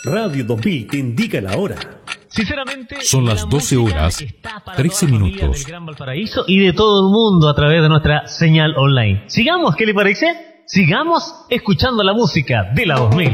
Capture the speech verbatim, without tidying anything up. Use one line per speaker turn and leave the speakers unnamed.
Radio dos mil te indica la hora.
Sinceramente,
son las doce horas, trece minutos.
Del Gran Valparaíso y de todo el mundo a través de nuestra señal online. Sigamos, ¿qué le parece? Sigamos escuchando la música de la dos mil.